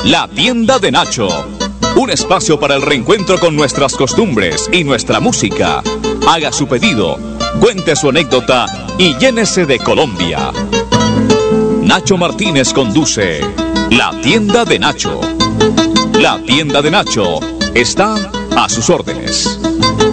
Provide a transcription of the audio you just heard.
La tienda de Nacho. Un espacio para el reencuentro con nuestras costumbres y nuestra música. Haga su pedido, cuente su anécdota y llénese de Colombia. Nacho Martínez conduce La tienda de Nacho. La tienda de Nacho está a sus órdenes.